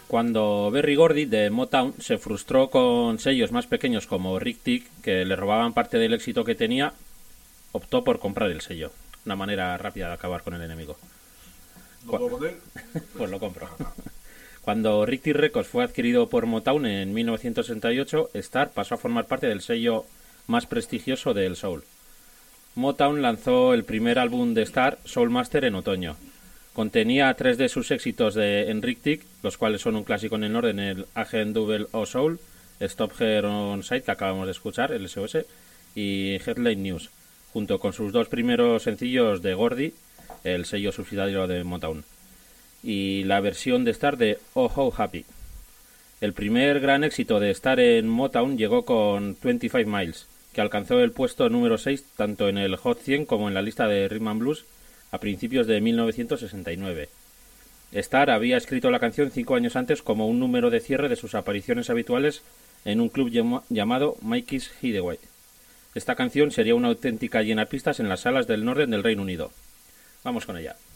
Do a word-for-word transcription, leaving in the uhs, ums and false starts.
Cuando Berry Gordy de Motown se frustró con sellos más pequeños como Rick Tick, que le robaban parte del éxito que tenía, optó por comprar el sello. Una manera rápida de acabar con el enemigo. ¿No puedo poner? Pues lo compro. Cuando Rick Tick Records fue adquirido por Motown en mil novecientos sesenta y ocho, Star pasó a formar parte del sello más prestigioso del soul. Motown lanzó el primer álbum de Star, Soul Master, en otoño. Contenía tres de sus éxitos de Rick Tick, los cuales son un clásico en el orden, el Agent Double O Soul, Stop Here on Site, que acabamos de escuchar, el S O S, y Headline News, junto con sus dos primeros sencillos de Gordy, el sello subsidiario de Motown, y la versión de Star de Oh How Happy. El primer gran éxito de Star en Motown llegó con veinticinco Miles, que alcanzó el puesto número seis tanto en el Hot cien como en la lista de Rhythm and Blues a principios de mil novecientos sesenta y nueve. Star había escrito la canción cinco años antes como un número de cierre de sus apariciones habituales en un club llama- llamado Mikey's Hideaway. Esta canción sería una auténtica llenapistas en las salas del norte del Reino Unido. Vamos con ella.